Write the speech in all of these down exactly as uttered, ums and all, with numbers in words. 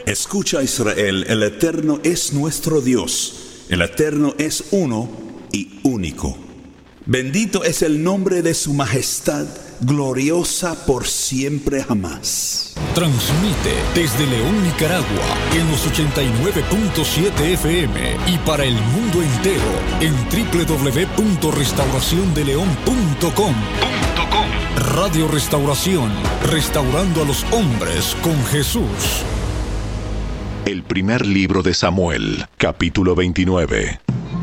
Escucha, Israel, el Eterno es nuestro Dios. El Eterno es uno y único. Bendito es el nombre de su majestad, gloriosa por siempre jamás. Transmite desde León, Nicaragua, en los ochenta y nueve punto siete F M y para el mundo entero en doble u doble u doble u punto restauración de león punto com. Radio Restauración, restaurando a los hombres con Jesús. El primer libro de Samuel, capítulo veintinueve.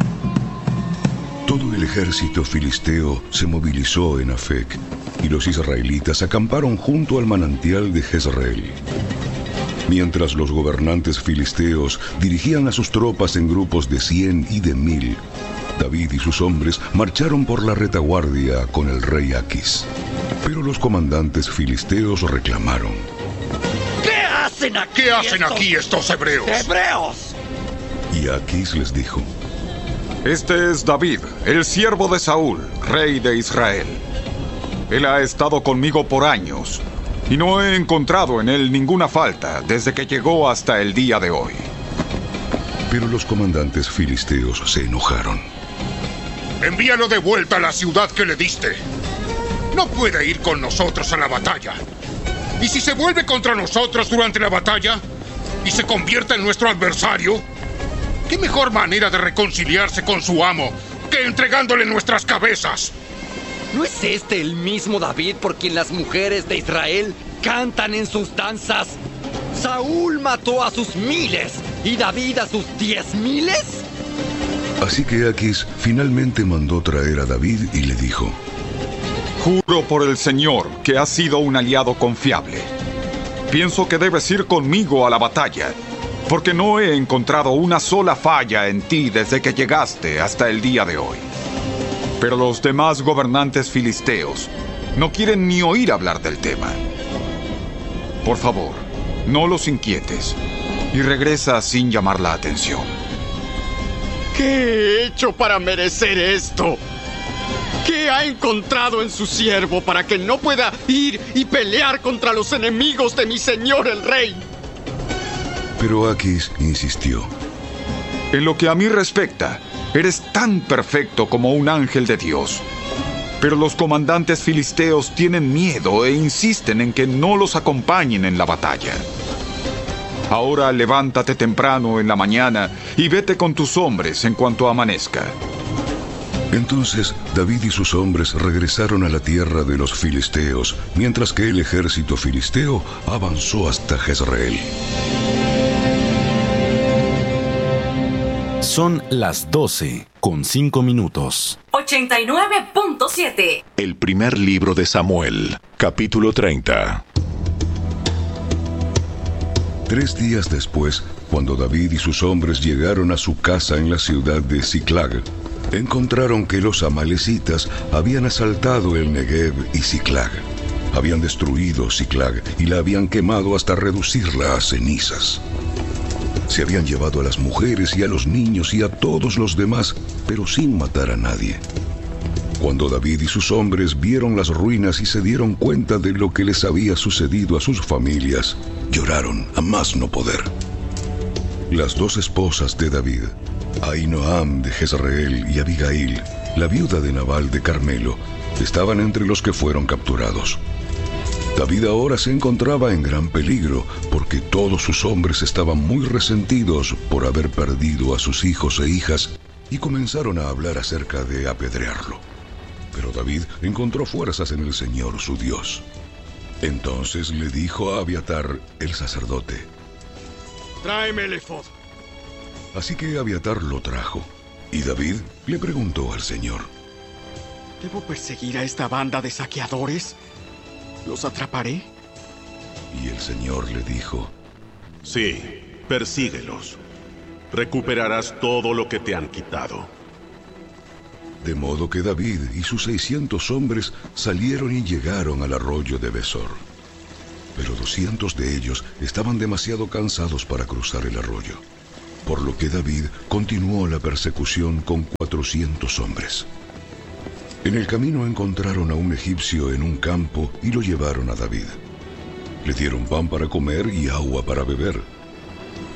Todo el ejército filisteo se movilizó en Afec, y los israelitas acamparon junto al manantial de Jezreel. Mientras los gobernantes filisteos dirigían a sus tropas en grupos de cien y de mil, David y sus hombres marcharon por la retaguardia con el rey Aquis. Pero los comandantes filisteos reclamaron: ¿Qué hacen aquí, ¿Qué hacen estos aquí estos hebreos? hebreos? Y Aquis les dijo: Este es David, el siervo de Saúl, rey de Israel. Él ha estado conmigo por años, y no he encontrado en él ninguna falta desde que llegó hasta el día de hoy. Pero los comandantes filisteos se enojaron. Envíalo de vuelta a la ciudad que le diste. No puede ir con nosotros a la batalla. Y si se vuelve contra nosotros durante la batalla y se convierte en nuestro adversario, ¿qué mejor manera de reconciliarse con su amo que entregándole nuestras cabezas? ¿No es este el mismo David por quien las mujeres de Israel cantan en sus danzas? Saúl mató a sus miles y David a sus diez miles. Así que Aquis finalmente mandó traer a David y le dijo: Juro por el Señor que has sido un aliado confiable. Pienso que debes ir conmigo a la batalla, porque no he encontrado una sola falla en ti desde que llegaste hasta el día de hoy. Pero los demás gobernantes filisteos no quieren ni oír hablar del tema. Por favor, no los inquietes y regresa sin llamar la atención. ¿Qué he hecho para merecer esto? ¿Qué ha encontrado en su siervo para que no pueda ir y pelear contra los enemigos de mi señor el rey? Pero Aquis insistió: En lo que a mí respecta, eres tan perfecto como un ángel de Dios. Pero los comandantes filisteos tienen miedo e insisten en que no los acompañen en la batalla. Ahora levántate temprano en la mañana y vete con tus hombres en cuanto amanezca. Entonces David y sus hombres regresaron a la tierra de los filisteos, mientras que el ejército filisteo avanzó hasta Jezreel. Son las doce con cinco minutos. ochenta y nueve punto siete. El primer libro de Samuel, capítulo treinta. Tres días después, cuando David y sus hombres llegaron a su casa en la ciudad de Siclag, encontraron que los amalecitas habían asaltado el Negev y Siclag. Habían destruido Siclag y la habían quemado hasta reducirla a cenizas. Se habían llevado a las mujeres y a los niños y a todos los demás, pero sin matar a nadie. Cuando David y sus hombres vieron las ruinas y se dieron cuenta de lo que les había sucedido a sus familias, lloraron a más no poder. Las dos esposas de David, Ahinoam de Jezreel y Abigail, la viuda de Nabal de Carmelo, estaban entre los que fueron capturados. David ahora se encontraba en gran peligro porque todos sus hombres estaban muy resentidos por haber perdido a sus hijos e hijas y comenzaron a hablar acerca de apedrearlo. Pero David encontró fuerzas en el Señor su Dios. Entonces le dijo a Abiatar, el sacerdote: Tráeme el efod. Así que Abiatar lo trajo, y David le preguntó al Señor: ¿Debo perseguir a esta banda de saqueadores? ¿Los atraparé? Y el Señor le dijo: Sí, persíguelos. Recuperarás todo lo que te han quitado. De modo que David y sus seiscientos hombres salieron y llegaron al arroyo de Besor. Pero doscientos de ellos estaban demasiado cansados para cruzar el arroyo, por lo que David continuó la persecución con cuatrocientos hombres. En el camino encontraron a un egipcio en un campo y lo llevaron a David. Le dieron pan para comer y agua para beber.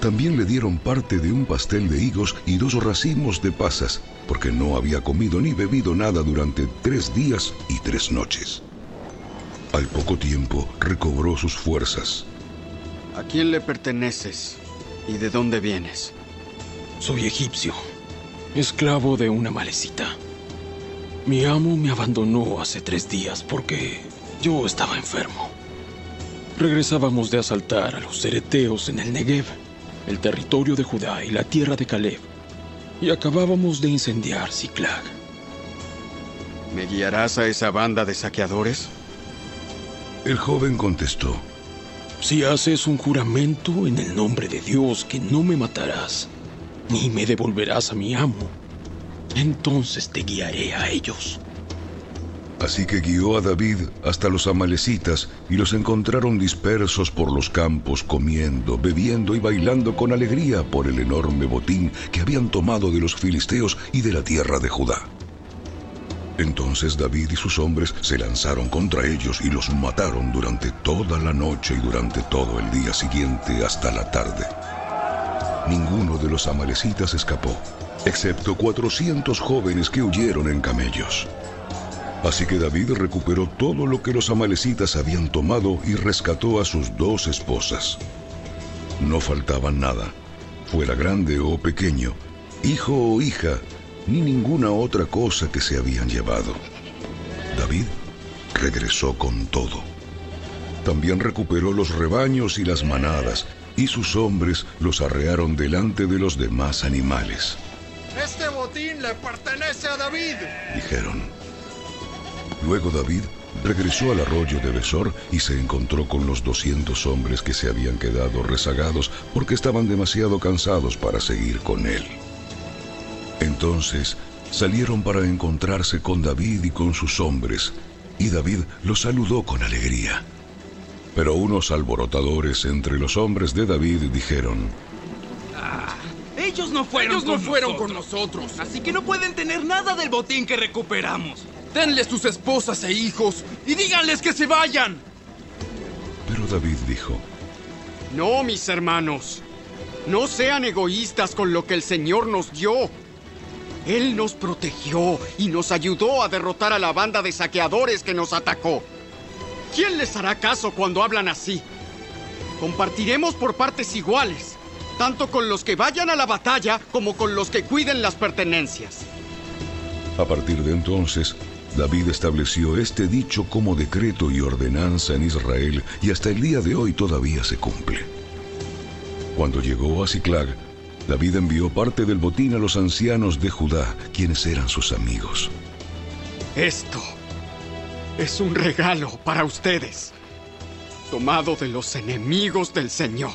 también le dieron parte de un pastel de higos y dos racimos de pasas, porque no había comido ni bebido nada durante tres días y tres noches. Al poco tiempo recobró sus fuerzas. ¿A quién le perteneces y de dónde vienes? Soy egipcio, esclavo de una malecita. Mi amo me abandonó hace tres días porque yo estaba enfermo. Regresábamos de asaltar a los cereteos en el Negev, el territorio de Judá y la tierra de Caleb, y acabábamos de incendiar Ziklag. ¿Me guiarás a esa banda de saqueadores? El joven contestó: Si haces un juramento en el nombre de Dios que no me matarás, ni me devolverás a mi amo, entonces te guiaré a ellos. Así que guió a David hasta los amalecitas y los encontraron dispersos por los campos, comiendo, bebiendo y bailando con alegría por el enorme botín que habían tomado de los filisteos y de la tierra de Judá. Entonces David y sus hombres se lanzaron contra ellos y los mataron durante toda la noche y durante todo el día siguiente hasta la tarde. Ninguno de los amalecitas escapó, excepto cuatrocientos jóvenes que huyeron en camellos. Así que David recuperó todo lo que los amalecitas habían tomado y rescató a sus dos esposas. No faltaba nada, fuera grande o pequeño, hijo o hija, ni ninguna otra cosa que se habían llevado. David regresó con todo. También recuperó los rebaños y las manadas, y sus hombres los arrearon delante de los demás animales. ¡Este botín le pertenece a David!, dijeron. Luego David regresó al arroyo de Besor y se encontró con los doscientos hombres que se habían quedado rezagados porque estaban demasiado cansados para seguir con él. Entonces salieron para encontrarse con David y con sus hombres, y David los saludó con alegría. Pero unos alborotadores entre los hombres de David dijeron: ah, Ellos no fueron, Ellos no con, fueron nosotros. con nosotros, así que no pueden tener nada del botín que recuperamos. Denles sus esposas e hijos y díganles que se vayan. Pero David dijo: No, mis hermanos, no sean egoístas con lo que el Señor nos dio. Él nos protegió y nos ayudó a derrotar a la banda de saqueadores que nos atacó. ¿Quién les hará caso cuando hablan así? Compartiremos por partes iguales, tanto con los que vayan a la batalla como con los que cuiden las pertenencias. A partir de entonces, David estableció este dicho como decreto y ordenanza en Israel, y hasta el día de hoy todavía se cumple. Cuando llegó a Ziklag, David envió parte del botín a los ancianos de Judá, quienes eran sus amigos. Esto es un regalo para ustedes, tomado de los enemigos del Señor.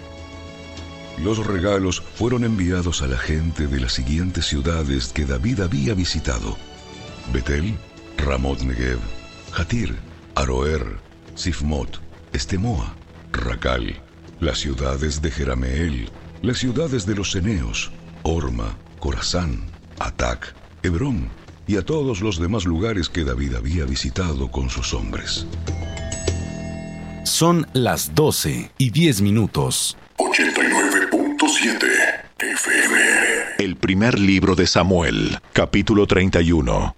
Los regalos fueron enviados a la gente de las siguientes ciudades que David había visitado: Betel, Ramot Negev, Jatir, Aroer, Sifmot, Estemoa, Racal, las ciudades de Jerameel, las ciudades de los ceneos, Orma, Corazán, Atac, Hebrón, y a todos los demás lugares que David había visitado con sus hombres. Son las doce y diez minutos. ochenta y nueve punto siete F M. El primer libro de Samuel, capítulo treinta y uno.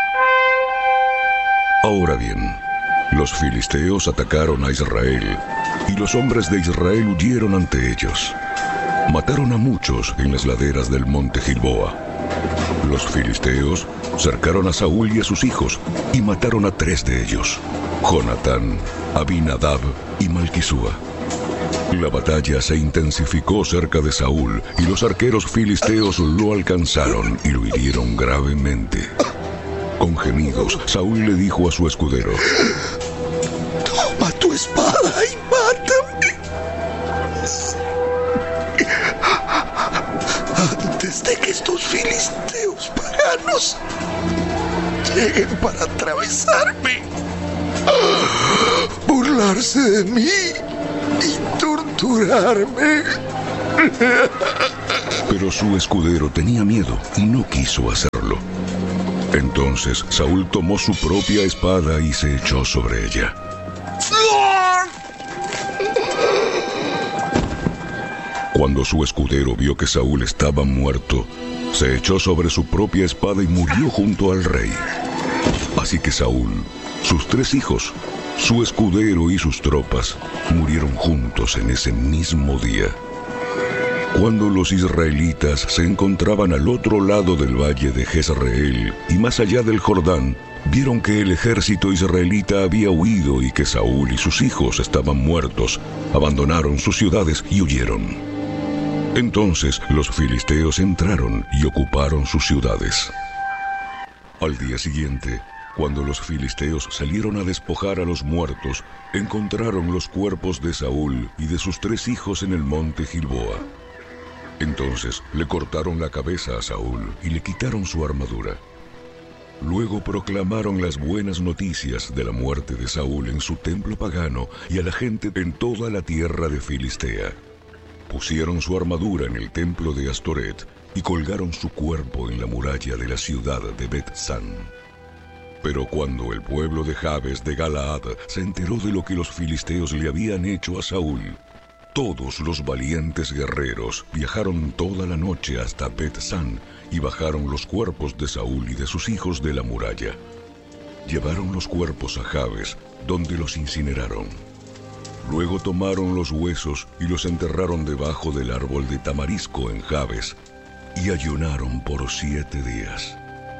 Ahora bien, los filisteos atacaron a Israel, y los hombres de Israel huyeron ante ellos. Mataron a muchos en las laderas del monte Gilboa. Los filisteos cercaron a Saúl y a sus hijos, y mataron a tres de ellos: Jonatán, Abinadab y Malquisúa. La batalla se intensificó cerca de Saúl, y los arqueros filisteos lo alcanzaron y lo hirieron gravemente. Con gemidos, Saúl le dijo a su escudero: Toma tu espada y mátame, antes de que estos filisteos paganos lleguen para atravesarme, burlarse de mí y torturarme. Pero su escudero tenía miedo y no quiso hacerlo. Entonces Saúl tomó su propia espada y se echó sobre ella. Cuando su escudero vio que Saúl estaba muerto, se echó sobre su propia espada y murió junto al rey. Así que Saúl, sus tres hijos, su escudero y sus tropas murieron juntos en ese mismo día. Cuando los israelitas se encontraban al otro lado del valle de Jezreel y más allá del Jordán, vieron que el ejército israelita había huido y que Saúl y sus hijos estaban muertos. Abandonaron sus ciudades y huyeron. Entonces los filisteos entraron y ocuparon sus ciudades. Al día siguiente, cuando los filisteos salieron a despojar a los muertos, encontraron los cuerpos de Saúl y de sus tres hijos en el monte Gilboa. Entonces le cortaron la cabeza a Saúl y le quitaron su armadura. Luego proclamaron las buenas noticias de la muerte de Saúl en su templo pagano y a la gente en toda la tierra de Filistea. Pusieron su armadura en el templo de Astoret y colgaron su cuerpo en la muralla de la ciudad de Bet-San. Pero cuando el pueblo de Jabes de Galaad se enteró de lo que los filisteos le habían hecho a Saúl, todos los valientes guerreros viajaron toda la noche hasta Bet-San y bajaron los cuerpos de Saúl y de sus hijos de la muralla. Llevaron los cuerpos a Jabes, donde los incineraron. Luego tomaron los huesos y los enterraron debajo del árbol de tamarisco en Jabes, y ayunaron por siete días.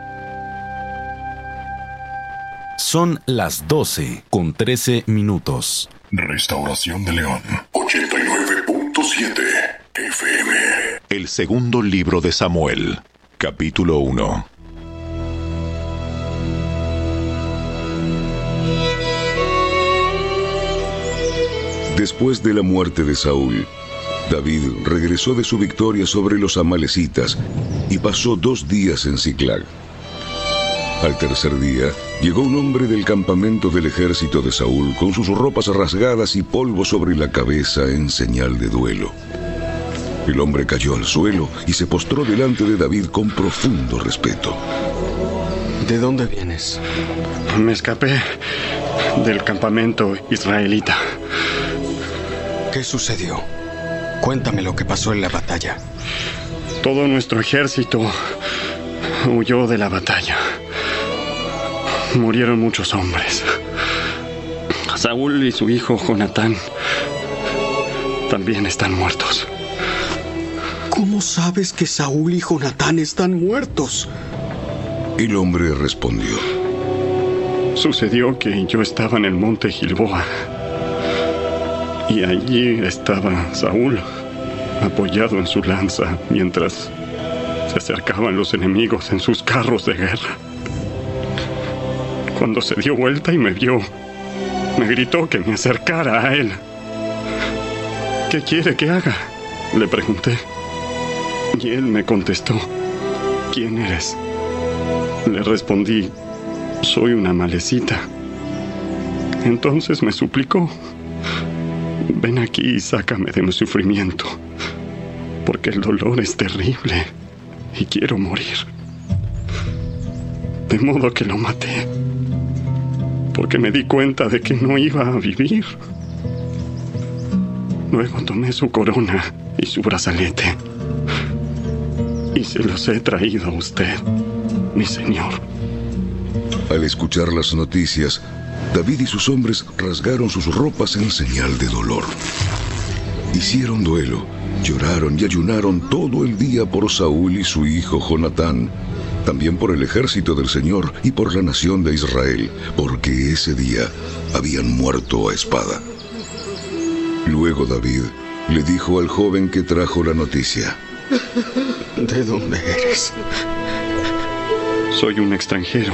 Son las doce con trece minutos. Restauración de León. ochenta y nueve punto siete F M. El segundo libro de Samuel, capítulo uno. Después de la muerte de Saúl, David regresó de su victoria sobre los amalecitas y pasó dos días en Siclag. Al tercer día, llegó un hombre del campamento del ejército de Saúl con sus ropas rasgadas y polvo sobre la cabeza en señal de duelo. El hombre cayó al suelo y se postró delante de David con profundo respeto. ¿De dónde vienes? Me escapé del campamento israelita. ¿Qué sucedió? Cuéntame lo que pasó en la batalla. Todo nuestro ejército huyó de la batalla. Murieron muchos hombres. Saúl y su hijo Jonatán también están muertos. ¿Cómo sabes que Saúl y Jonatán están muertos? El hombre respondió: Sucedió que yo estaba en el monte Gilboa y allí estaba Saúl apoyado en su lanza mientras se acercaban los enemigos en sus carros de guerra. Cuando se dio vuelta y me vio, me gritó que me acercara a él. ¿Qué quiere que haga?, le pregunté. Y él me contestó: ¿Quién eres? Le respondí: soy una amalecita. Entonces me suplicó: ven aquí y sácame de mi sufrimiento, porque el dolor es terrible y quiero morir. De modo que lo maté, porque me di cuenta de que no iba a vivir. Luego tomé su corona y su brazalete y se los he traído a usted, mi señor. Al escuchar las noticias, David y sus hombres rasgaron sus ropas en señal de dolor. Hicieron duelo, lloraron y ayunaron todo el día por Saúl y su hijo Jonatán, también por el ejército del Señor y por la nación de Israel, porque ese día habían muerto a espada. Luego David le dijo al joven que trajo la noticia: ¿de dónde eres? Soy un extranjero,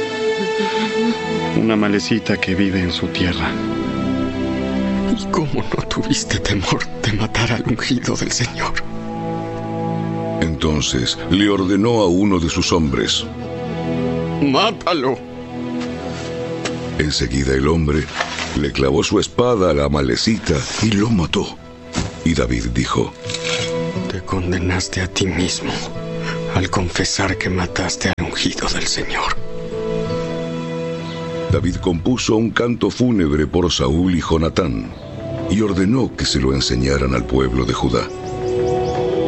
una amalecita que vive en su tierra. ¿Y cómo no tuviste temor de matar al ungido del Señor? Entonces le ordenó a uno de sus hombres: ¡mátalo! Enseguida el hombre le clavó su espada a la amalecita y lo mató. Y David dijo: te condenaste a ti mismo al confesar que mataste al ungido del Señor. David compuso un canto fúnebre por Saúl y Jonatán y ordenó que se lo enseñaran al pueblo de Judá.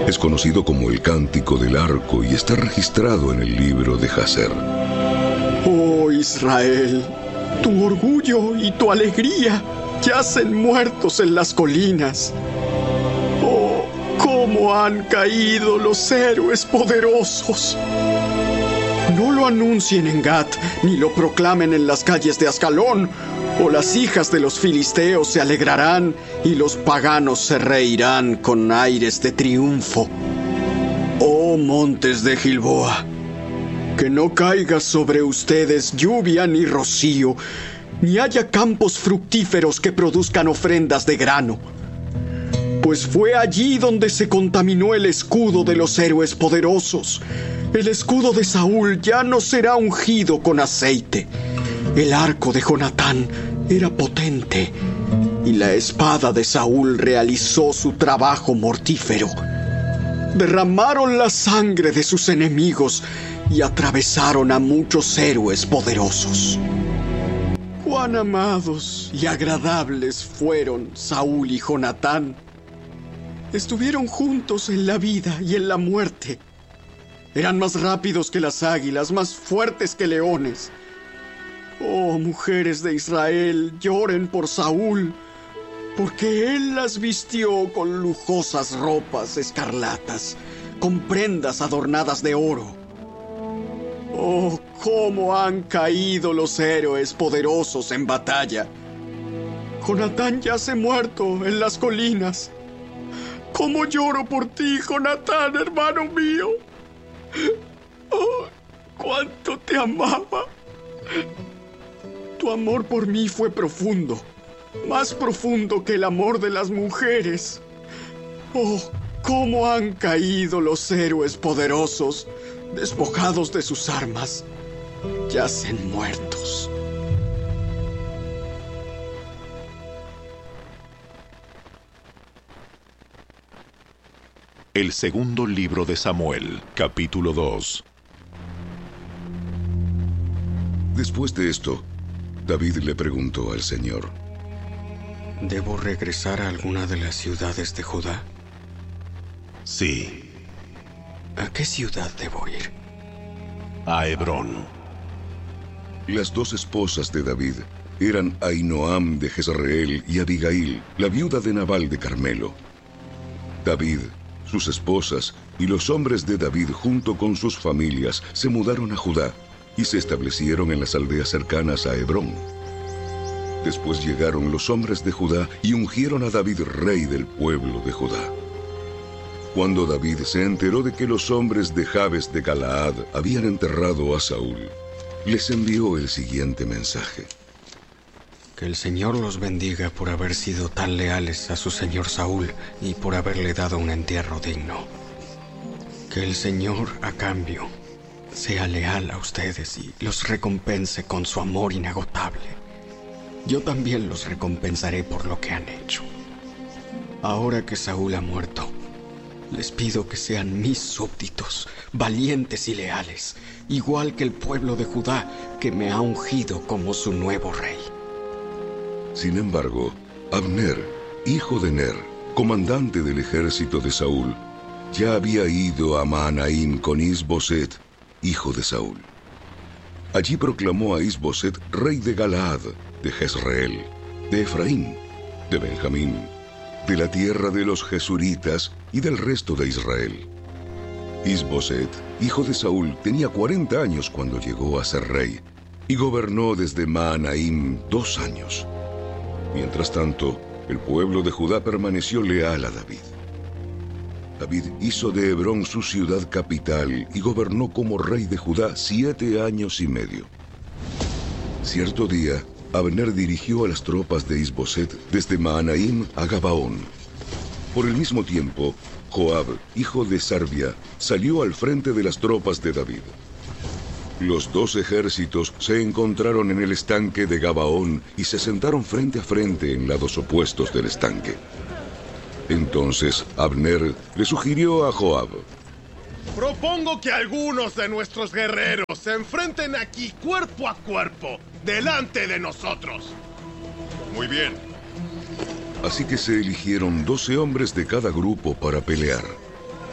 Es conocido como el Cántico del Arco y está registrado en el libro de Jazer. Oh Israel, tu orgullo y tu alegría yacen muertos en las colinas. Oh, cómo han caído los héroes poderosos. No lo anuncien en Gat, ni lo proclamen en las calles de Ascalón, o las hijas de los filisteos se alegrarán y los paganos se reirán con aires de triunfo. Oh montes de Gilboa, que no caiga sobre ustedes lluvia ni rocío, ni haya campos fructíferos que produzcan ofrendas de grano. Pues fue allí donde se contaminó el escudo de los héroes poderosos. El escudo de Saúl ya no será ungido con aceite. El arco de Jonatán era potente, y la espada de Saúl realizó su trabajo mortífero. Derramaron la sangre de sus enemigos y atravesaron a muchos héroes poderosos. Cuán amados y agradables fueron Saúl y Jonatán. Estuvieron juntos en la vida y en la muerte. Eran más rápidos que las águilas, más fuertes que leones. Oh, mujeres de Israel, lloren por Saúl, porque él las vistió con lujosas ropas escarlatas, con prendas adornadas de oro. Oh, cómo han caído los héroes poderosos en batalla. Jonatán yace muerto en las colinas. Cómo lloro por ti, Jonatán, hermano mío. Oh, cuánto te amaba. Tu amor por mí fue profundo, más profundo que el amor de las mujeres. Oh, cómo han caído los héroes poderosos, despojados de sus armas, yacen muertos. El segundo libro de Samuel, capítulo dos. Después de esto, David le preguntó al Señor: ¿Debo regresar a alguna de las ciudades de Judá? Sí. ¿A qué ciudad debo ir? A Hebrón. Las dos esposas de David eran Ahinoam de Jezreel y Abigail, la viuda de Nabal de Carmelo. David, sus esposas y los hombres de David junto con sus familias se mudaron a Judá y se establecieron en las aldeas cercanas a Hebrón. Después llegaron los hombres de Judá y ungieron a David rey del pueblo de Judá. Cuando David se enteró de que los hombres de Jabes de Galaad habían enterrado a Saúl, les envió el siguiente mensaje: Que el Señor los bendiga por haber sido tan leales a su señor Saúl y por haberle dado un entierro digno. Que el Señor, a cambio, sea leal a ustedes y los recompense con su amor inagotable. Yo también los recompensaré por lo que han hecho. Ahora que Saúl ha muerto, les pido que sean mis súbditos, valientes y leales, igual que el pueblo de Judá, que me ha ungido como su nuevo rey. Sin embargo, Abner, hijo de Ner, comandante del ejército de Saúl, ya había ido a Mahanaim con Is-Boset, hijo de Saúl. Allí proclamó a Is-Boset rey de Galaad, de Jezreel, de Efraín, de Benjamín, de la tierra de los Jesuritas y del resto de Israel. Is-Boset, hijo de Saúl, tenía cuarenta años cuando llegó a ser rey, y gobernó desde Mahanaim dos años. Mientras tanto, el pueblo de Judá permaneció leal a David. David hizo de Hebrón su ciudad capital y gobernó como rey de Judá siete años y medio. Cierto día, Abner dirigió a las tropas de Is-Boset desde Mahanaim a Gabaón. Por el mismo tiempo, Joab, hijo de Sarbia, salió al frente de las tropas de David. Los dos ejércitos se encontraron en el estanque de Gabaón y se sentaron frente a frente en lados opuestos del estanque. Entonces Abner le sugirió a Joab: Propongo que algunos de nuestros guerreros se enfrenten aquí cuerpo a cuerpo, delante de nosotros. Muy bien. Así que se eligieron doce hombres de cada grupo para pelear.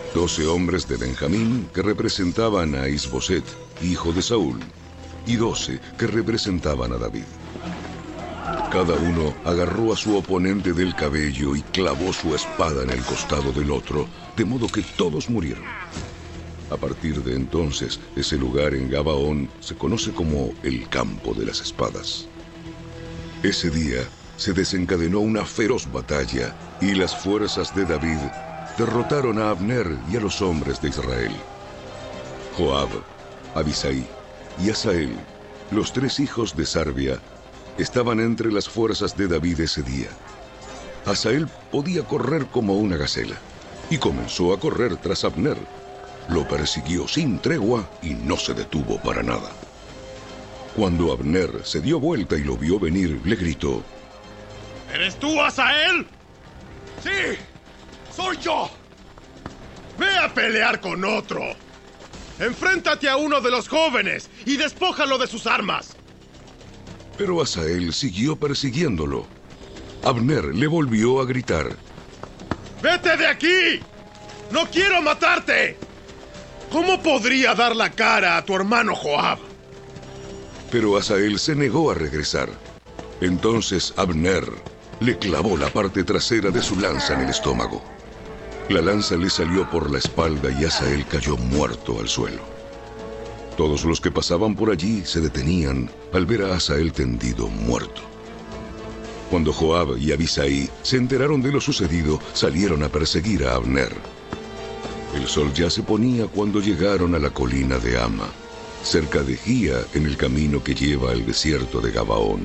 doce hombres de Benjamín que representaban a Isboset, hijo de Saúl, y doce que representaban a David. Cada uno agarró a su oponente del cabello y clavó su espada en el costado del otro, de modo que todos murieron. A partir de entonces, ese lugar en Gabaón se conoce como el Campo de las Espadas. Ese día se desencadenó una feroz batalla y las fuerzas de David derrotaron a Abner y a los hombres de Israel. Joab, Abisai y Asael, los tres hijos de Sarbia, estaban entre las fuerzas de David ese día. Asael podía correr como una gacela y comenzó a correr tras Abner. Lo persiguió sin tregua y no se detuvo para nada. Cuando Abner se dio vuelta y lo vio venir, le gritó: ¿Eres tú, Asael? Sí, soy yo. Ve a pelear con otro. Enfréntate a uno de los jóvenes y despójalo de sus armas. Pero Asael siguió persiguiéndolo. Abner le volvió a gritar: ¡Vete de aquí! ¡No quiero matarte! ¿Cómo podría dar la cara a tu hermano Joab? Pero Asael se negó a regresar. Entonces Abner le clavó la parte trasera de su lanza en el estómago. La lanza le salió por la espalda y Asael cayó muerto al suelo. Todos los que pasaban por allí se detenían al ver a Asael tendido muerto. Cuando Joab y Abisai se enteraron de lo sucedido, salieron a perseguir a Abner. El sol ya se ponía cuando llegaron a la colina de Ama, cerca de Gía, en el camino que lleva al desierto de Gabaón.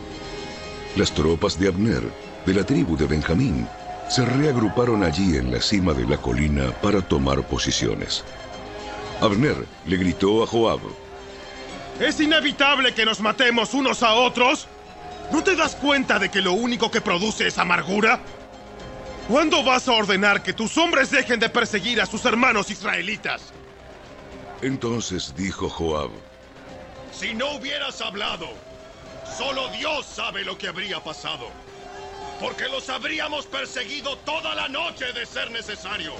Las tropas de Abner, de la tribu de Benjamín, se reagruparon allí en la cima de la colina para tomar posiciones. Abner le gritó a Joab: ¿Es inevitable que nos matemos unos a otros? ¿No te das cuenta de que lo único que produce es amargura? ¿Cuándo vas a ordenar que tus hombres dejen de perseguir a sus hermanos israelitas? Entonces dijo Joab: Si no hubieras hablado, solo Dios sabe lo que habría pasado. Porque los habríamos perseguido toda la noche de ser necesario.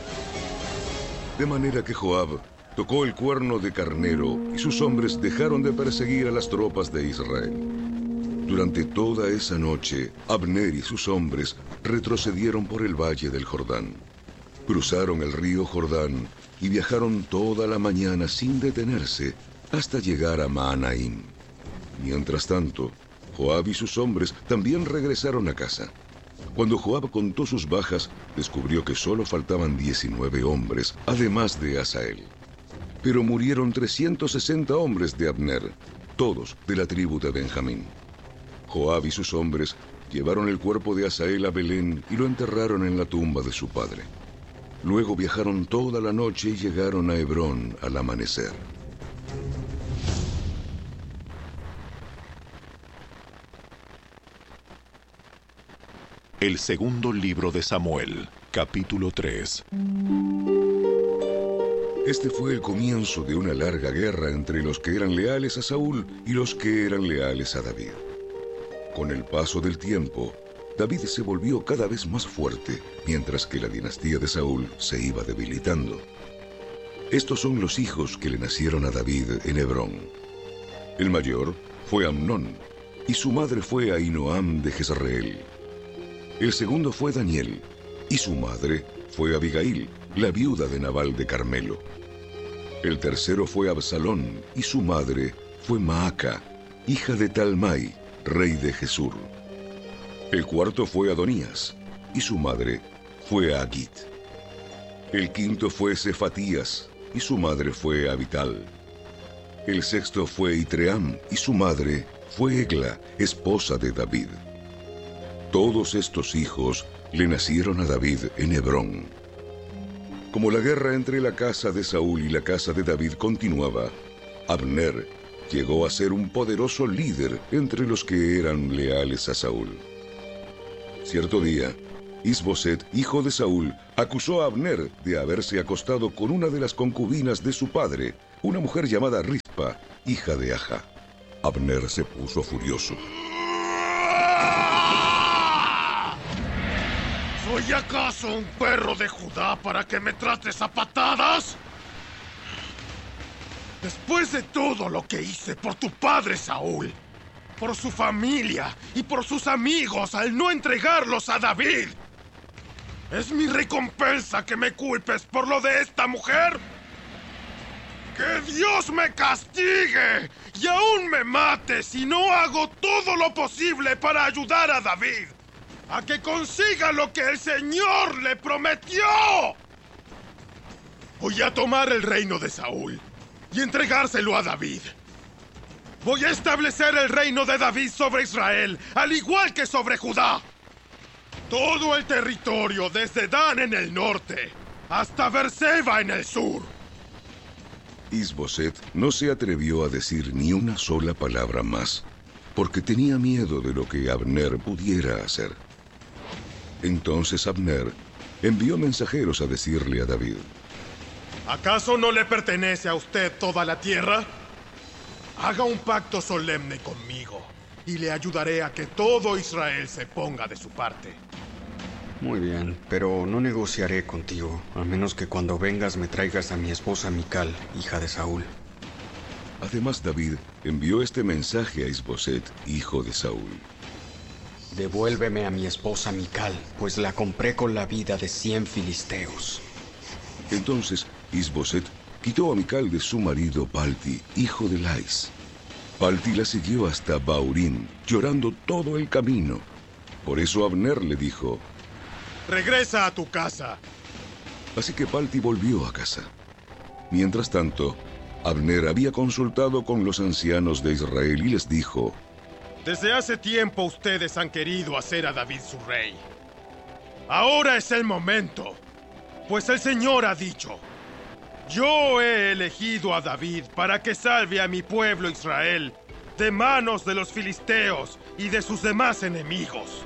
De manera que Joab tocó el cuerno de carnero y sus hombres dejaron de perseguir a las tropas de Israel. Durante toda esa noche, Abner y sus hombres retrocedieron por el valle del Jordán. Cruzaron el río Jordán y viajaron toda la mañana sin detenerse hasta llegar a Mahanaim. Mientras tanto, Joab y sus hombres también regresaron a casa. Cuando Joab contó sus bajas, descubrió que solo faltaban diecinueve hombres, además de Asael. Pero murieron trescientos sesenta hombres de Abner, todos de la tribu de Benjamín. Joab y sus hombres llevaron el cuerpo de Asael a Belén y lo enterraron en la tumba de su padre. Luego viajaron toda la noche y llegaron a Hebrón al amanecer. El segundo libro de Samuel, capítulo tres. Este fue el comienzo de una larga guerra entre los que eran leales a Saúl y los que eran leales a David. Con el paso del tiempo, David se volvió cada vez más fuerte, mientras que la dinastía de Saúl se iba debilitando. Estos son los hijos que le nacieron a David en Hebrón. El mayor fue Amnón, y su madre fue Ahinoam de Jezreel. El segundo fue Daniel, y su madre fue Abigail, la viuda de Nabal de Carmelo. El tercero fue Absalón, y su madre fue Maaca, hija de Talmai, rey de Gesur. El cuarto fue Adonías, y su madre fue Agit. El quinto fue Cefatías, y su madre fue Abital. El sexto fue Itream, y su madre fue Egla, esposa de David. Todos estos hijos le nacieron a David en Hebrón. Como la guerra entre la casa de Saúl y la casa de David continuaba, Abner llegó a ser un poderoso líder entre los que eran leales a Saúl. Cierto día, Isboset, hijo de Saúl, acusó a Abner de haberse acostado con una de las concubinas de su padre, una mujer llamada Rispa, hija de Aja. Abner se puso furioso. ¿Soy acaso un perro de Judá para que me trates a patadas? Después de todo lo que hice por tu padre Saúl, por su familia y por sus amigos al no entregarlos a David, ¿es mi recompensa que me culpes por lo de esta mujer? ¡Que Dios me castigue y aún me mate si no hago todo lo posible para ayudar a David a que consiga lo que el Señor le prometió! Voy a tomar el reino de Saúl y entregárselo a David. Voy a establecer el reino de David sobre Israel, al igual que sobre Judá. Todo el territorio desde Dan en el norte hasta Berseba en el sur. Is-Boset no se atrevió a decir ni una sola palabra más, porque tenía miedo de lo que Abner pudiera hacer. Entonces Abner envió mensajeros a decirle a David: ¿acaso no le pertenece a usted toda la tierra? Haga un pacto solemne conmigo y le ayudaré a que todo Israel se ponga de su parte. Muy bien, pero no negociaré contigo, a menos que cuando vengas me traigas a mi esposa Mical, hija de Saúl. Además, David envió este mensaje a Is-Boset, hijo de Saúl: devuélveme a mi esposa Mical, pues la compré con la vida de cien filisteos. Entonces Is-Boset quitó a Mical de su marido Palti, hijo de Lais. Palti la siguió hasta Baurín, llorando todo el camino. Por eso Abner le dijo: regresa a tu casa. Así que Palti volvió a casa. Mientras tanto, Abner había consultado con los ancianos de Israel y les dijo: desde hace tiempo ustedes han querido hacer a David su rey. Ahora es el momento, pues el Señor ha dicho: yo he elegido a David para que salve a mi pueblo Israel de manos de los filisteos y de sus demás enemigos.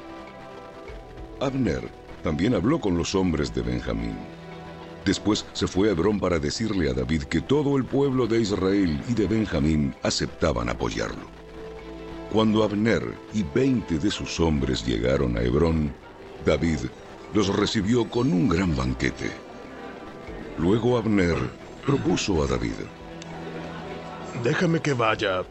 Abner también habló con los hombres de Benjamín. Después se fue a Hebrón para decirle a David que todo el pueblo de Israel y de Benjamín aceptaban apoyarlo. Cuando Abner y veinte de sus hombres llegaron a Hebrón, David los recibió con un gran banquete. Luego Abner propuso a David: déjame que vaya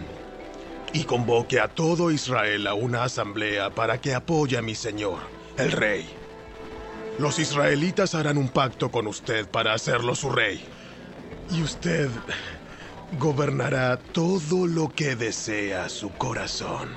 y convoque a todo Israel a una asamblea para que apoye a mi señor, el rey. Los israelitas harán un pacto con usted para hacerlo su rey, y usted gobernará todo lo que desea su corazón.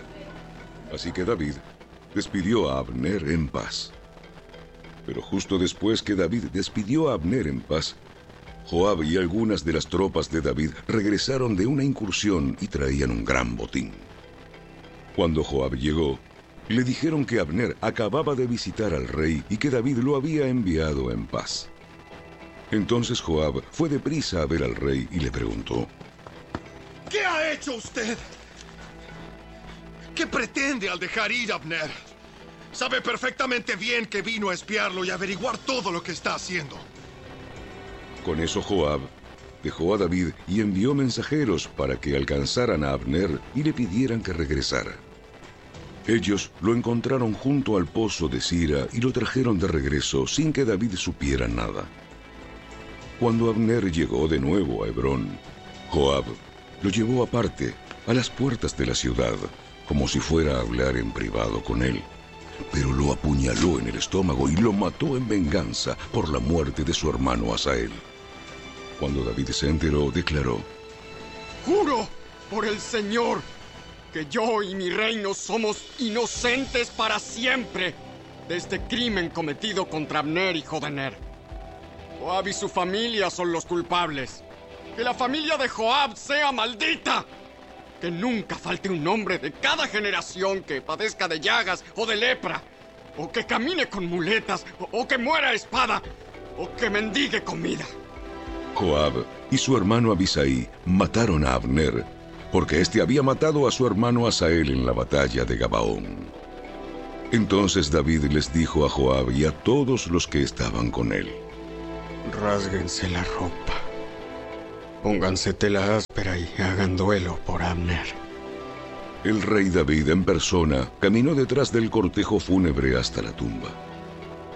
Así que David despidió a Abner en paz. Pero justo después que David despidió a Abner en paz, Joab y algunas de las tropas de David regresaron de una incursión y traían un gran botín. Cuando Joab llegó, le dijeron que Abner acababa de visitar al rey y que David lo había enviado en paz. Entonces Joab fue deprisa a ver al rey y le preguntó: ¿qué ha hecho usted? ¿Qué pretende al dejar ir a Abner? Sabe perfectamente bien que vino a espiarlo y averiguar todo lo que está haciendo. Con eso Joab dejó a David y envió mensajeros para que alcanzaran a Abner y le pidieran que regresara. Ellos lo encontraron junto al pozo de Sira y lo trajeron de regreso sin que David supiera nada. Cuando Abner llegó de nuevo a Hebrón, Joab lo llevó aparte, a las puertas de la ciudad, como si fuera a hablar en privado con él. Pero lo apuñaló en el estómago y lo mató en venganza por la muerte de su hermano Asael. Cuando David se enteró, declaró: juro por el Señor que yo y mi reino somos inocentes para siempre de este crimen cometido contra Abner, hijo de Ner. Joab y su familia son los culpables. Que la familia de Joab sea maldita. Que nunca falte un hombre de cada generación que padezca de llagas o de lepra, o que camine con muletas, o, o que muera a espada, o que mendigue comida. Joab y su hermano Abisai mataron a Abner, porque éste había matado a su hermano Asael en la batalla de Gabaón. Entonces David les dijo a Joab y a todos los que estaban con él: rásguense la ropa, pónganse tela áspera y hagan duelo por Abner. El rey David en persona caminó detrás del cortejo fúnebre hasta la tumba.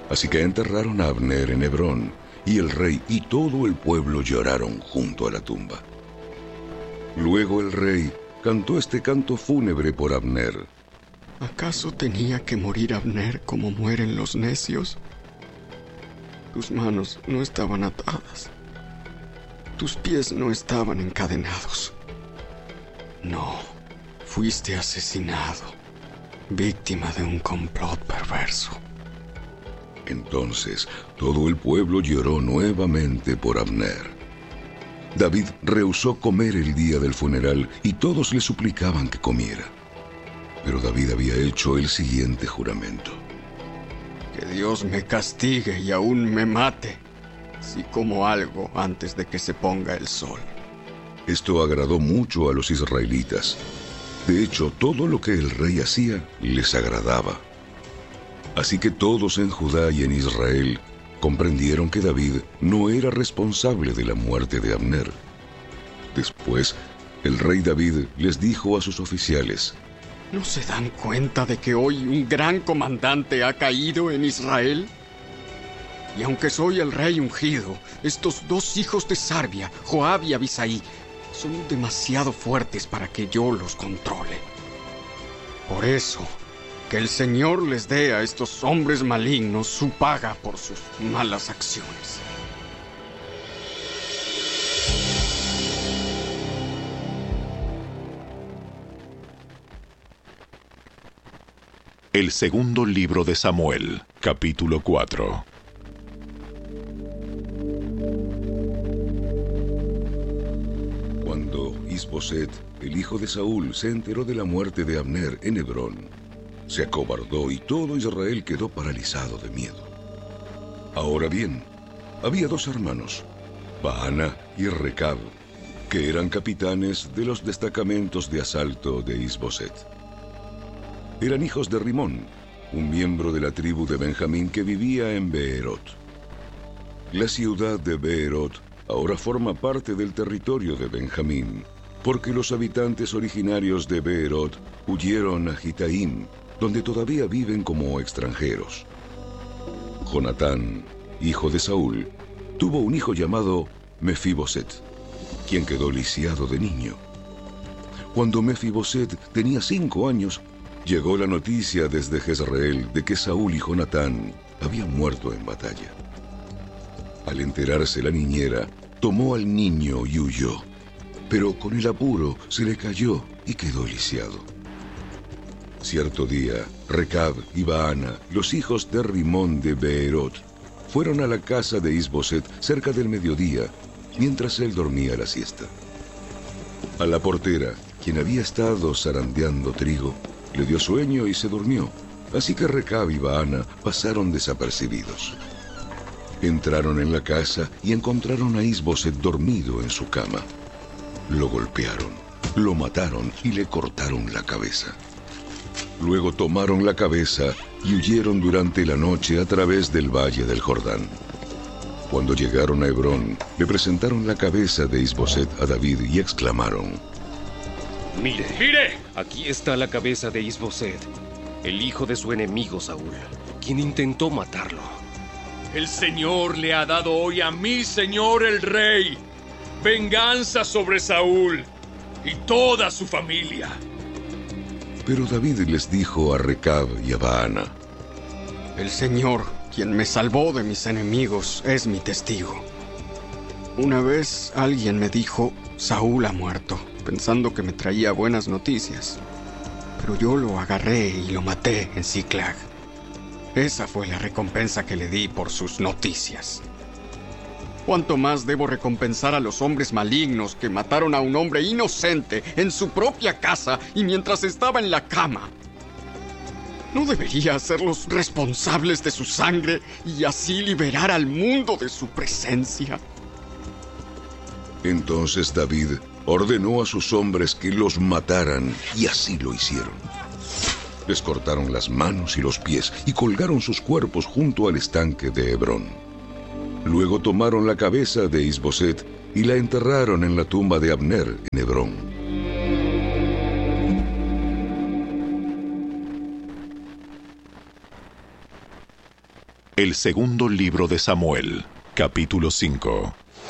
Así que enterraron a Abner en Hebrón, y el rey y todo el pueblo lloraron junto a la tumba. Luego el rey cantó este canto fúnebre por Abner. ¿Acaso tenía que morir Abner como mueren los necios? Tus manos no estaban atadas. Tus pies no estaban encadenados. No, fuiste asesinado, víctima de un complot perverso. Entonces todo el pueblo lloró nuevamente por Abner. David rehusó comer el día del funeral y todos le suplicaban que comiera. Pero David había hecho el siguiente juramento. Que Dios me castigue y aún me mate, si como algo antes de que se ponga el sol. Esto agradó mucho a los israelitas. De hecho, todo lo que el rey hacía les agradaba. Así que todos en Judá y en Israel comprendieron que David no era responsable de la muerte de Abner. Después, el rey David les dijo a sus oficiales: ¿No se dan cuenta de que hoy un gran comandante ha caído en Israel? Y aunque soy el rey ungido, estos dos hijos de Sarbia, Joab y Abisai, son demasiado fuertes para que yo los controle. Por eso, que el Señor les dé a estos hombres malignos su paga por sus malas acciones. El segundo libro de Samuel, capítulo cuatro. Cuando Isboset, el hijo de Saúl, se enteró de la muerte de Abner en Hebrón, se acobardó y todo Israel quedó paralizado de miedo. Ahora bien, había dos hermanos, Baana y Recab, que eran capitanes de los destacamentos de asalto de Isboset. Eran hijos de Rimón, un miembro de la tribu de Benjamín que vivía en Beerot. La ciudad de Beerot ahora forma parte del territorio de Benjamín, porque los habitantes originarios de Beerot huyeron a Gitaim, donde todavía viven como extranjeros. Jonatán, hijo de Saúl, tuvo un hijo llamado Mefiboset, quien quedó lisiado de niño. Cuando Mefiboset tenía cinco años, llegó la noticia desde Jezreel de que Saúl y Jonatán habían muerto en batalla. Al enterarse la niñera, tomó al niño y huyó, pero con el apuro se le cayó y quedó lisiado. Cierto día, Recab y Baana, los hijos de Rimón de Beerot, fueron a la casa de Isboset cerca del mediodía, mientras él dormía la siesta. A la portera, quien había estado zarandeando trigo, le dio sueño y se durmió, así que Recab y Baana pasaron desapercibidos. Entraron en la casa y encontraron a Isboset dormido en su cama. Lo golpearon, lo mataron y le cortaron la cabeza. Luego tomaron la cabeza y huyeron durante la noche a través del valle del Jordán. Cuando llegaron a Hebrón, le presentaron la cabeza de Isboset a David y exclamaron: ¡Mire! ¡Mire! Aquí está la cabeza de Isboset, el hijo de su enemigo Saúl, quien intentó matarlo. El Señor le ha dado hoy a mi señor el rey venganza sobre Saúl y toda su familia. Pero David les dijo a Recab y a Baana: El Señor, quien me salvó de mis enemigos, es mi testigo. Una vez alguien me dijo: Saúl ha muerto, pensando que me traía buenas noticias. Pero yo lo agarré y lo maté en Ziklag. Esa fue la recompensa que le di por sus noticias. ¿Cuánto más debo recompensar a los hombres malignos que mataron a un hombre inocente en su propia casa y mientras estaba en la cama? ¿No debería hacerlos responsables de su sangre y así liberar al mundo de su presencia? Entonces David ordenó a sus hombres que los mataran, y así lo hicieron. Les cortaron las manos y los pies y colgaron sus cuerpos junto al estanque de Hebrón. Luego tomaron la cabeza de Isboset y la enterraron en la tumba de Abner en Hebrón. El segundo libro de Samuel, capítulo cinco.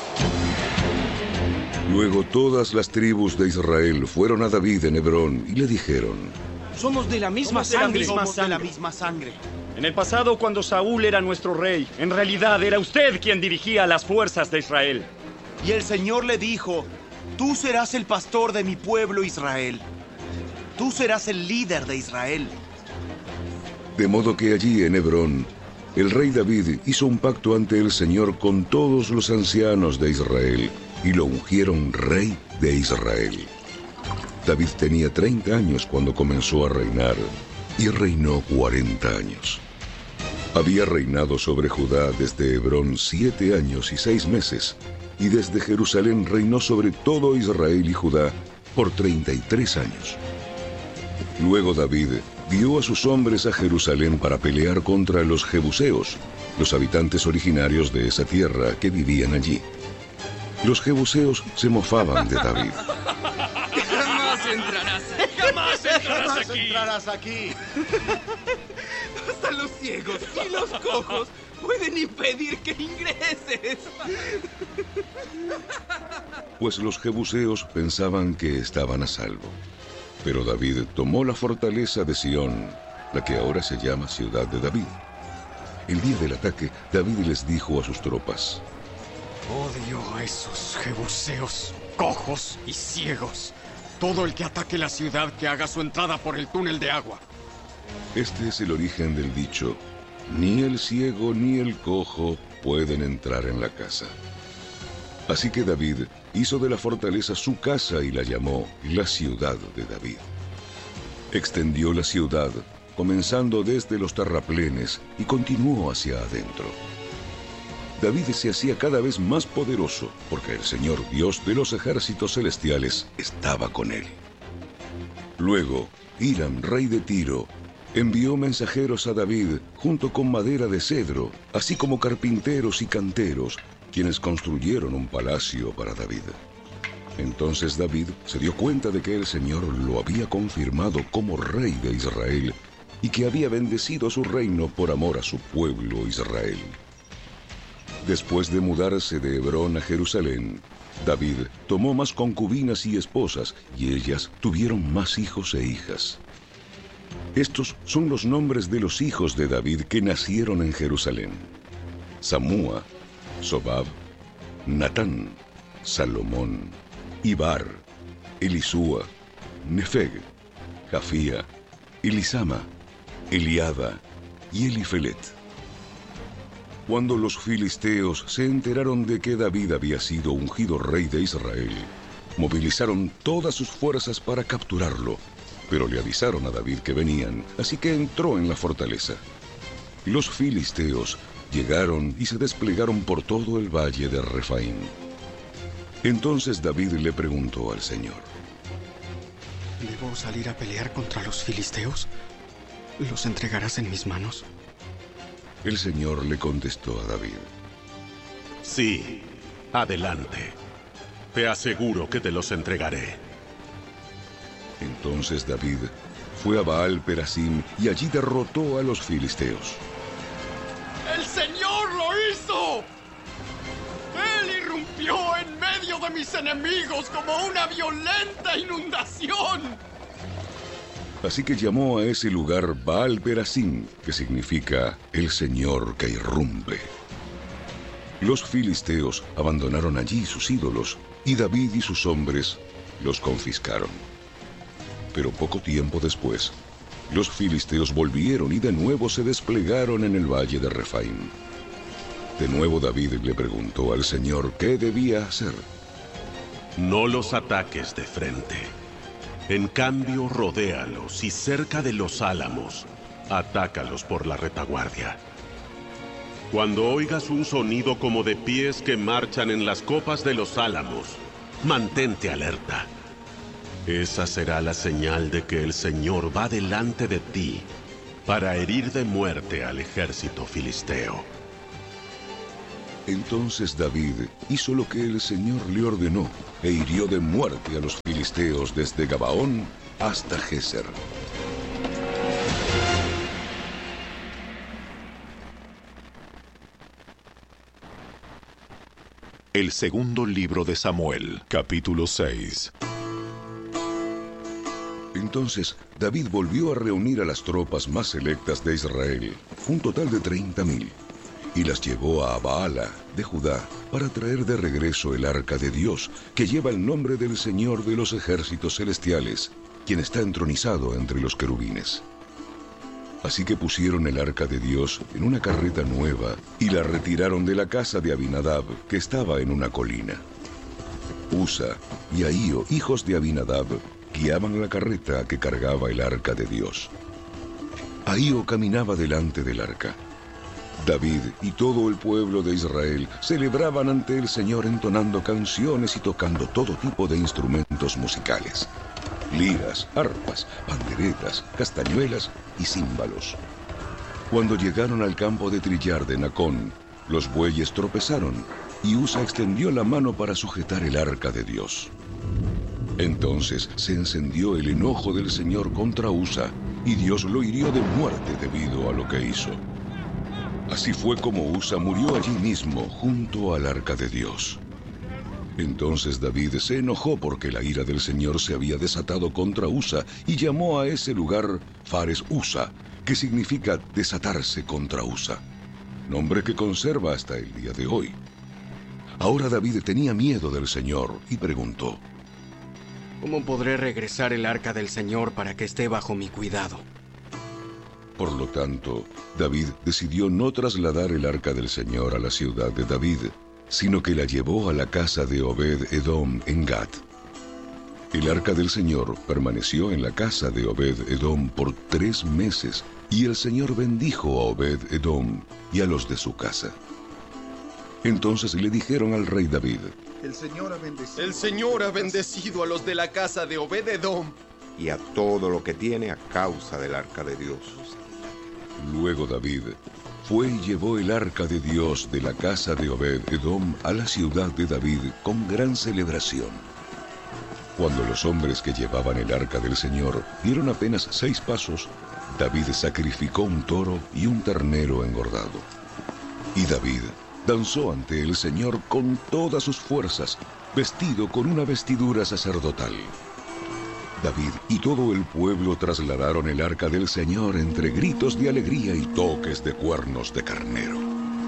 Luego todas las tribus de Israel fueron a David en Hebrón y le dijeron: Somos de la misma Somos de la sangre. misma Somos de la sangre. misma sangre. En el pasado, cuando Saúl era nuestro rey, en realidad era usted quien dirigía las fuerzas de Israel. Y el Señor le dijo: Tú serás el pastor de mi pueblo Israel. Tú serás el líder de Israel. De modo que allí en Hebrón, el rey David hizo un pacto ante el Señor con todos los ancianos de Israel y lo ungieron rey de Israel. David tenía treinta años cuando comenzó a reinar y reinó cuarenta años. Había reinado sobre Judá desde Hebrón siete años y seis meses, y desde Jerusalén reinó sobre todo Israel y Judá por treinta y tres años. Luego David dio a sus hombres a Jerusalén para pelear contra los jebuseos, los habitantes originarios de esa tierra que vivían allí. Los jebuseos se mofaban de David. Jamás entrarás aquí. Jamás entrarás Jamás aquí. entrarás aquí. Hasta los ciegos y los cojos pueden impedir que ingreses. Pues los jebuseos pensaban que estaban a salvo. Pero David tomó la fortaleza de Sión, la que ahora se llama Ciudad de David. El día del ataque, David les dijo a sus tropas: Odio a esos jebuseos, cojos y ciegos. Todo el que ataque la ciudad que haga su entrada por el túnel de agua. Este es el origen del dicho: ni el ciego ni el cojo pueden entrar en la casa. Así que David hizo de la fortaleza su casa y la llamó la Ciudad de David. Extendió la ciudad, comenzando desde los terraplenes, y continuó hacia adentro. David se hacía cada vez más poderoso, porque el Señor Dios de los ejércitos celestiales estaba con él. Luego, Hiram, rey de Tiro, envió mensajeros a David junto con madera de cedro, así como carpinteros y canteros, quienes construyeron un palacio para David. Entonces David se dio cuenta de que el Señor lo había confirmado como rey de Israel y que había bendecido su reino por amor a su pueblo Israel. Después de mudarse de Hebrón a Jerusalén, David tomó más concubinas y esposas, y ellas tuvieron más hijos e hijas. Estos son los nombres de los hijos de David que nacieron en Jerusalén: Samúa, Sobab, Natán, Salomón, Ibar, Elisúa, Nefeg, Jafía, Elisama, Eliada y Elifelet. Cuando los filisteos se enteraron de que David había sido ungido rey de Israel, movilizaron todas sus fuerzas para capturarlo, pero le avisaron a David que venían, así que entró en la fortaleza. Los filisteos llegaron y se desplegaron por todo el valle de Refaim. Entonces David le preguntó al Señor: ¿Debo salir a pelear contra los filisteos? ¿Los entregarás en mis manos? El Señor le contestó a David: Sí, adelante. Te aseguro que te los entregaré. Entonces David fue a Baal Perasim y allí derrotó a los filisteos. ¡El Señor lo hizo! Él irrumpió en medio de mis enemigos como una violenta inundación. Así que llamó a ese lugar Baal Perasim, que significa el Señor que irrumpe. Los filisteos abandonaron allí sus ídolos, y David y sus hombres los confiscaron. Pero poco tiempo después, los filisteos volvieron y de nuevo se desplegaron en el valle de Refaim. De nuevo David le preguntó al Señor qué debía hacer. No los ataques de frente. En cambio, rodéalos y cerca de los álamos, atácalos por la retaguardia. Cuando oigas un sonido como de pies que marchan en las copas de los álamos, mantente alerta. Esa será la señal de que el Señor va delante de ti para herir de muerte al ejército filisteo. Entonces David hizo lo que el Señor le ordenó e hirió de muerte a los filisteos desde Gabaón hasta Géser. El segundo libro de Samuel, capítulo seis. Entonces David volvió a reunir a las tropas más selectas de Israel, un total de treinta mil, y las llevó a Baala de Judá para traer de regreso el arca de Dios, que lleva el nombre del Señor de los ejércitos celestiales, quien está entronizado entre los querubines. Así que pusieron el arca de Dios en una carreta nueva y la retiraron de la casa de Abinadab, que estaba en una colina. Usa y Ahío, hijos de Abinadab, guiaban la carreta que cargaba el arca de Dios. Ahío caminaba delante del arca. David y todo el pueblo de Israel celebraban ante el Señor entonando canciones y tocando todo tipo de instrumentos musicales: liras, arpas, panderetas, castañuelas y címbalos. Cuando llegaron al campo de trillar de Nacón, los bueyes tropezaron y Usa extendió la mano para sujetar el arca de Dios. Entonces se encendió el enojo del Señor contra Usa, y Dios lo hirió de muerte debido a lo que hizo. Así fue como Usa murió allí mismo, junto al arca de Dios. Entonces David se enojó porque la ira del Señor se había desatado contra Usa, y llamó a ese lugar Fares Usa, que significa desatarse contra Usa, nombre que conserva hasta el día de hoy. Ahora David tenía miedo del Señor y preguntó: ¿cómo podré regresar el arca del Señor para que esté bajo mi cuidado? Por lo tanto, David decidió no trasladar el arca del Señor a la ciudad de David, sino que la llevó a la casa de Obed-Edom en Gat. El arca del Señor permaneció en la casa de Obed-Edom por tres meses, y el Señor bendijo a Obed-Edom y a los de su casa. Entonces le dijeron al rey David: El Señor ha bendecido, El Señor ha bendecido a los de la casa de Obed-Edom y a todo lo que tiene a causa del arca de Dios. Luego David fue y llevó el arca de Dios de la casa de Obed-Edom a la ciudad de David con gran celebración. Cuando los hombres que llevaban el arca del Señor dieron apenas seis pasos, David sacrificó un toro y un ternero engordado. Y David danzó ante el Señor con todas sus fuerzas, vestido con una vestidura sacerdotal. David y todo el pueblo trasladaron el arca del Señor entre gritos de alegría y toques de cuernos de carnero.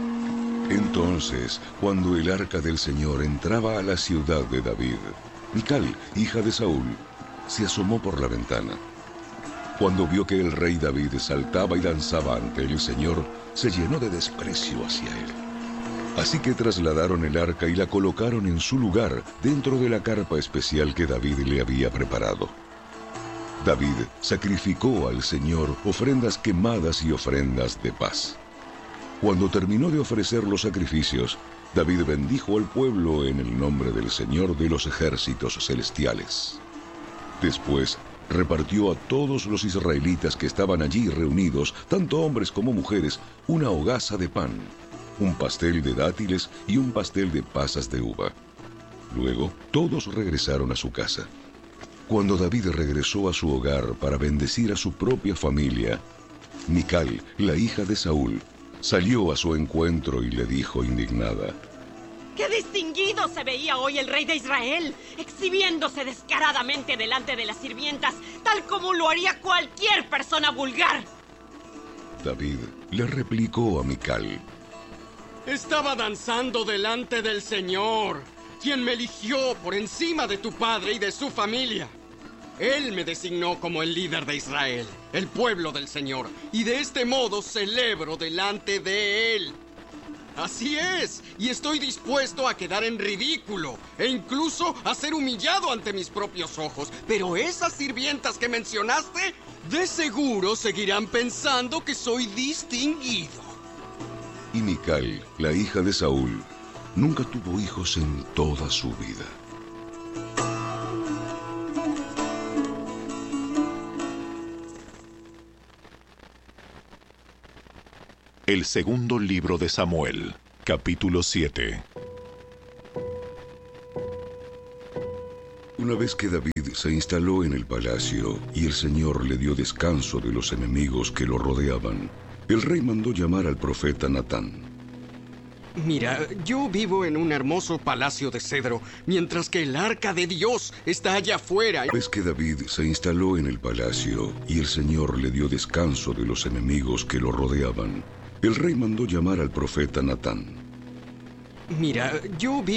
Entonces, cuando el arca del Señor entraba a la ciudad de David, Mical, hija de Saúl, se asomó por la ventana. Cuando vio que el rey David saltaba y danzaba ante el Señor, se llenó de desprecio hacia él. Así que trasladaron el arca y la colocaron en su lugar dentro de la carpa especial que David le había preparado. David sacrificó al Señor ofrendas quemadas y ofrendas de paz. Cuando terminó de ofrecer los sacrificios, David bendijo al pueblo en el nombre del Señor de los ejércitos celestiales. Después repartió a todos los israelitas que estaban allí reunidos, tanto hombres como mujeres, una hogaza de pan, un pastel de dátiles y un pastel de pasas de uva. Luego, todos regresaron a su casa. Cuando David regresó a su hogar para bendecir a su propia familia, Mical, la hija de Saúl, salió a su encuentro y le dijo indignada: ¡Qué distinguido se veía hoy el rey de Israel, exhibiéndose descaradamente delante de las sirvientas, tal como lo haría cualquier persona vulgar! David le replicó a Mical: Estaba danzando delante del Señor, quien me eligió por encima de tu padre y de su familia. Él me designó como el líder de Israel, el pueblo del Señor, y de este modo celebro delante de Él. Así es, y estoy dispuesto a quedar en ridículo, e incluso a ser humillado ante mis propios ojos. Pero esas sirvientas que mencionaste, de seguro seguirán pensando que soy distinguido. Y Mical, la hija de Saúl, nunca tuvo hijos en toda su vida. El segundo libro de Samuel, capítulo siete. Una vez que David se instaló en el palacio y el Señor le dio descanso de los enemigos que lo rodeaban, el rey mandó llamar al profeta Natán. Mira, yo vivo en un hermoso palacio de cedro, mientras que el arca de Dios está allá afuera. Es que David se instaló en el palacio y el Señor le dio descanso de los enemigos que lo rodeaban. El rey mandó llamar al profeta Natán. Mira, yo vivo